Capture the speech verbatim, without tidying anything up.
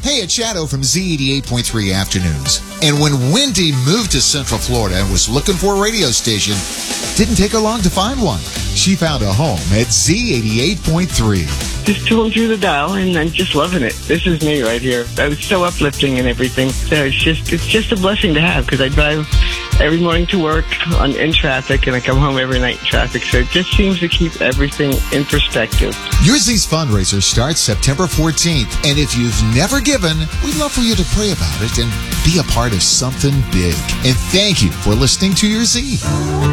Hey, it's Shadow from Z eighty-eight point three Afternoons. And when Wendy moved to Central Florida and was looking for a radio station, didn't take her long to find one. She found a home at Z eighty-eight point three. Just tooling through the dial, and I'm just loving it. This is me right here. It's so uplifting and everything. So it's just it's just a blessing to have, because I drive every morning to work on in traffic, and I come home every night in traffic. So it just seems to keep everything in perspective. Your Z's fundraiser starts September fourteenth, and if you've never given, we'd love for you to pray about it and be a part of something big. And thank you for listening to Your Z.